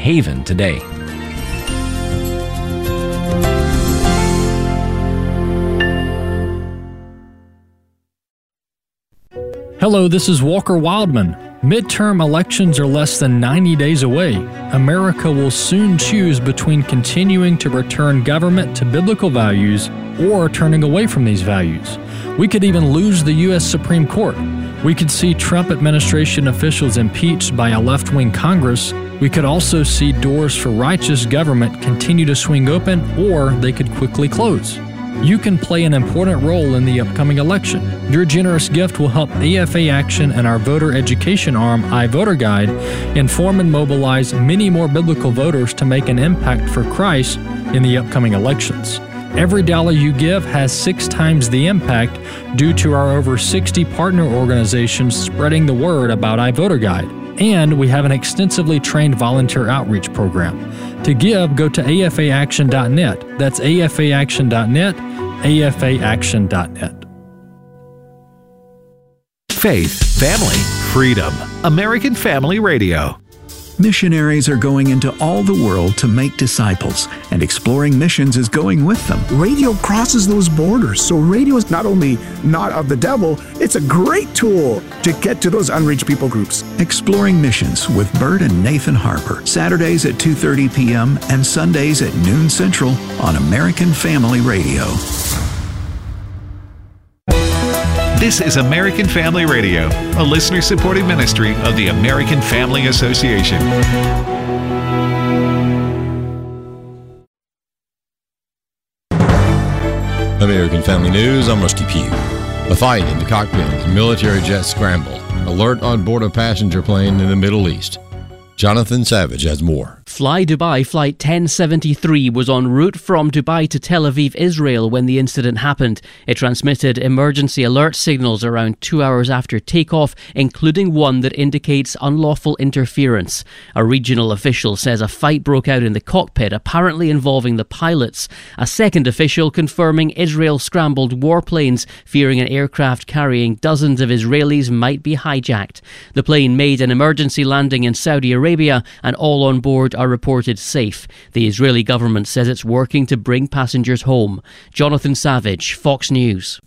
Haven today. Hello, this is Walker Wildman. Midterm elections are less than 90 days away. America will soon choose between continuing to return government to biblical values or turning away from these values. We could even lose the U.S. Supreme Court. We could see Trump administration officials impeached by a left-wing Congress. We could also see doors for righteous government continue to swing open, or they could quickly close. You can play an important role in the upcoming election. Your generous gift will help AFA Action and our voter education arm, iVoter Guide, inform and mobilize many more biblical voters to make an impact for Christ in the upcoming elections. Every dollar you give has 6 times the impact due to our over 60 partner organizations spreading the word about iVoter Guide. And we have an extensively trained volunteer outreach program. To give, go to afaaction.net. That's afaaction.net, afaaction.net. Faith, family, freedom. American Family Radio. Missionaries are going into all the world to make disciples, and Exploring Missions is going with them. Radio crosses those borders, so radio is not only not of the devil, it's a great tool to get to those unreached people groups. Exploring Missions with Bert and Nathan Harper, Saturdays at 2:30 p.m. and Sundays at noon Central on American Family Radio. This is American Family Radio, a listener-supported ministry of the American Family Association. American Family News, I'm Rusty Pugh. A fight in the cockpit and military jet scramble. Alert on board a passenger plane in the Middle East. Jonathan Savage has more. Fly Dubai Flight 1073 was en route from Dubai to Tel Aviv, Israel when the incident happened. It transmitted emergency alert signals around 2 hours after takeoff, including one that indicates unlawful interference. A regional official says a fight broke out in the cockpit, apparently involving the pilots. A second official confirming Israel scrambled warplanes, fearing an aircraft carrying dozens of Israelis might be hijacked. The plane made an emergency landing in Saudi Arabia, and all on board are reported safe. The Israeli government says it's working to bring passengers home. Jonathan Savage, Fox News.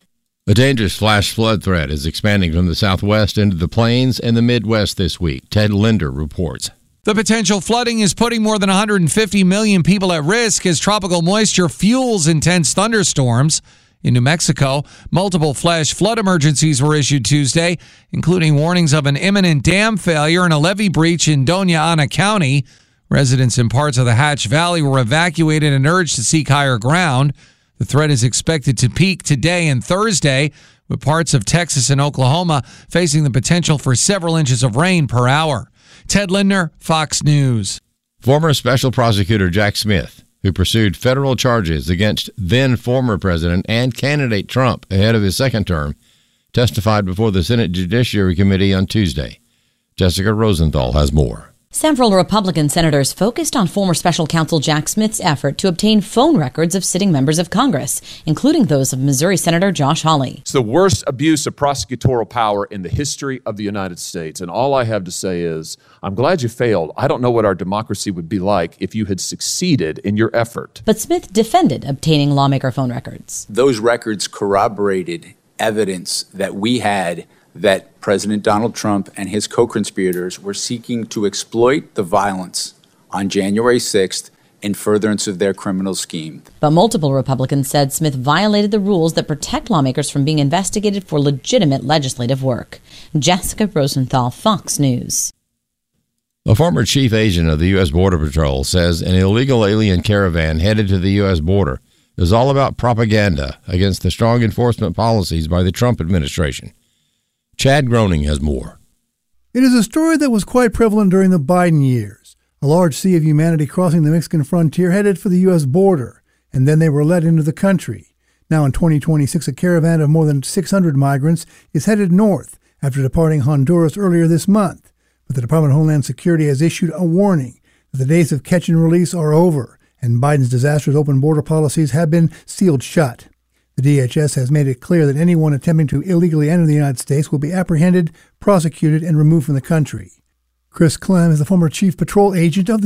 A dangerous flash flood threat is expanding from the southwest into the plains and the Midwest this week. Ted Linder reports. The potential flooding is putting more than 150 million people at risk as tropical moisture fuels intense thunderstorms. In New Mexico, multiple flash flood emergencies were issued Tuesday, including warnings of an imminent dam failure and a levee breach in Doña Ana County. Residents in parts of the Hatch Valley were evacuated and urged to seek higher ground. The threat is expected to peak today and Thursday, with parts of Texas and Oklahoma facing the potential for several inches of rain per hour. Ted Linder, Fox News. Former Special Prosecutor Jack Smith, who pursued federal charges against then-former President and candidate Trump ahead of his second term, testified before the Senate Judiciary Committee on Tuesday. Jessica Rosenthal has more. Several Republican senators focused on former special counsel Jack Smith's effort to obtain phone records of sitting members of Congress, including those of Missouri Senator Josh Hawley. It's the worst abuse of prosecutorial power in the history of the United States. And all I have to say is, I'm glad you failed. I don't know what our democracy would be like if you had succeeded in your effort. But Smith defended obtaining lawmaker phone records. Those records corroborated evidence that we had that President Donald Trump and his co-conspirators were seeking to exploit the violence on January 6th in furtherance of their criminal scheme. But multiple Republicans said Smith violated the rules that protect lawmakers from being investigated for legitimate legislative work. Jessica Rosenthal, Fox News. A former chief agent of the U.S. Border Patrol says an illegal alien caravan headed to the U.S. border is all about propaganda against the strong enforcement policies by the Trump administration. Chad Groening has more. It is a story that was quite prevalent during the Biden years. A large sea of humanity crossing the Mexican frontier headed for the U.S. border, and then they were let into the country. Now in 2026, a caravan of more than 600 migrants is headed north after departing Honduras earlier this month. But the Department of Homeland Security has issued a warning that the days of catch and release are over, and Biden's disastrous open border policies have been sealed shut. The DHS has made it clear that anyone attempting to illegally enter the United States will be apprehended, prosecuted, and removed from the country. Chris Clem is the former chief patrol agent of the